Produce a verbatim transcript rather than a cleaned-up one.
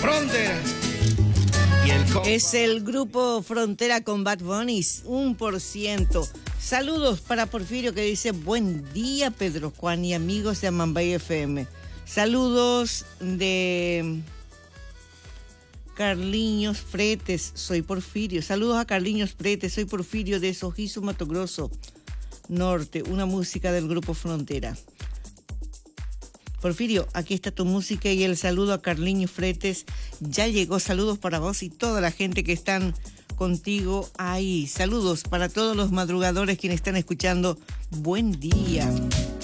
Frontera. Y el compa. Es el grupo Frontera con Bad Bunny, un por ciento. Saludos para Porfirio que dice, buen día Pedro Juan y amigos de Amambay F M. Saludos de Carliños Fretes, soy Porfirio. Saludos a Carliños Fretes, soy Porfirio de Sojizo, Mato Grosso Norte, una música del grupo Frontera. Porfirio, aquí está tu música y el saludo a Carliños Fretes. Ya llegó, saludos para vos y toda la gente que están contigo ahí. Saludos para todos los madrugadores quienes están escuchando. Buen día.